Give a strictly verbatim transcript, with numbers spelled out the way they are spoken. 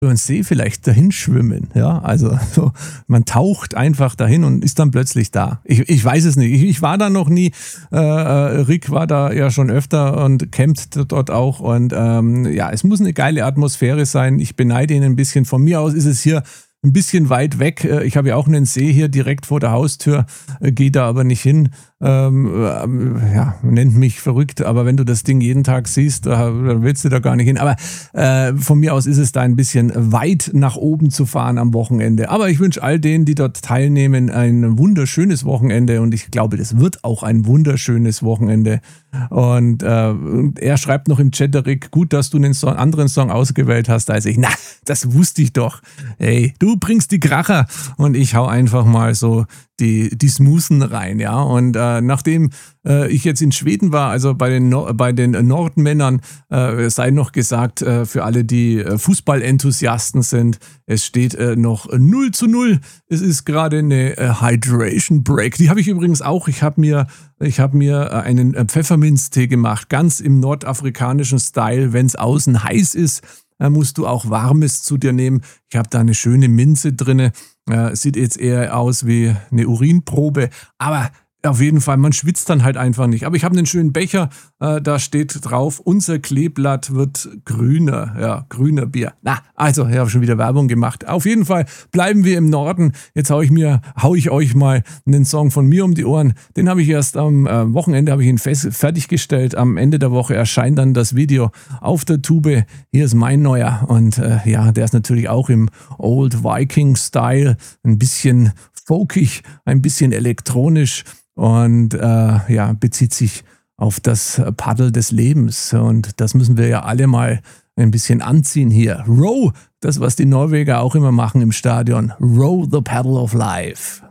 über den See vielleicht dahin schwimmen. Ja, also so, man taucht einfach dahin und ist dann plötzlich da. Ich, ich weiß es nicht. Ich, ich war da noch nie. Äh, Rick war da ja schon öfter und campt dort auch. Und ähm, ja, es muss eine geile Atmosphäre sein. Ich beneide ihn ein bisschen. Von mir aus ist es hier ein bisschen weit weg. Ich habe ja auch einen See hier direkt vor der Haustür, gehe da aber nicht hin. Ähm, ja, nennt mich verrückt, aber wenn du das Ding jeden Tag siehst, dann willst du da gar nicht hin. Aber äh, von mir aus ist es da ein bisschen weit nach oben zu fahren am Wochenende. Aber ich wünsche all denen, die dort teilnehmen, ein wunderschönes Wochenende und ich glaube, das wird auch ein wunderschönes Wochenende. Und äh, er schreibt noch im Chat, Rick, gut, dass du einen Song, anderen Song ausgewählt hast als ich. Na, das wusste ich doch. Hey, du bringst die Kracher und ich hau einfach mal so die, die Smoothen rein, ja. Und äh, nachdem äh, ich jetzt in Schweden war, also bei den, no- bei den Nordmännern, äh, sei noch gesagt, äh, für alle, die äh, Fußballenthusiasten sind, es steht äh, noch null zu null. Es ist gerade eine äh, Hydration Break. Die habe ich übrigens auch. Ich habe mir, ich hab mir äh, einen äh, Pfefferminztee gemacht, ganz im nordafrikanischen Style. Wenn es außen heiß ist, äh, musst du auch Warmes zu dir nehmen. Ich habe da eine schöne Minze drinne. Äh, sieht jetzt eher aus wie eine Urinprobe, aber auf jeden Fall, man schwitzt dann halt einfach nicht. Aber ich habe einen schönen Becher, äh, da steht drauf, unser Kleeblatt wird grüner, ja, grüner Bier. Na, also, ich habe schon wieder Werbung gemacht. Auf jeden Fall bleiben wir im Norden. Jetzt hau ich mir, hau ich euch mal einen Song von mir um die Ohren. Den habe ich erst am äh, Wochenende, habe ich ihn fest, fertiggestellt. Am Ende der Woche erscheint dann das Video auf der Tube. Hier ist mein neuer und äh, ja, der ist natürlich auch im Old Viking-Style, ein bisschen folkig, ein bisschen elektronisch. Und äh, ja, bezieht sich auf das Paddel des Lebens. Und das müssen wir ja alle mal ein bisschen anziehen hier. Row, das was die Norweger auch immer machen im Stadion. Row the paddle of life.